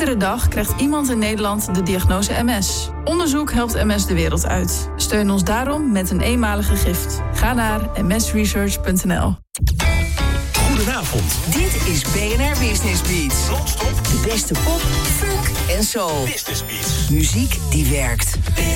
Iedere dag krijgt iemand in Nederland de diagnose MS. Onderzoek helpt MS de wereld uit. Steun ons daarom met een eenmalige gift. Ga naar msresearch.nl. Goedenavond. Dit is BNR Business Beats. Non-stop De beste pop, funk en soul. Business Beats. Muziek die werkt.